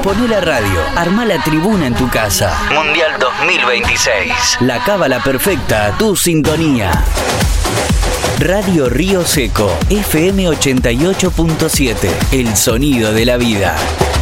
Poné la radio, armá la tribuna en tu casa. Mundial 2026. La cábala perfecta a tu sintonía. Radio Río Seco, FM 88.7. El sonido de la vida.